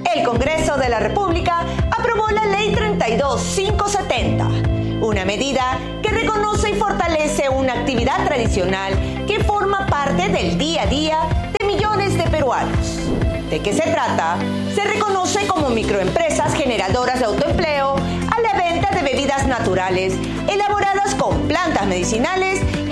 El Congreso de la República aprobó la Ley 32570, una medida que reconoce y fortalece una actividad tradicional que forma parte del día a día de millones de peruanos. ¿De qué se trata? Se reconoce como microempresas generadoras de autoempleo a la venta de bebidas naturales elaboradas con plantas medicinales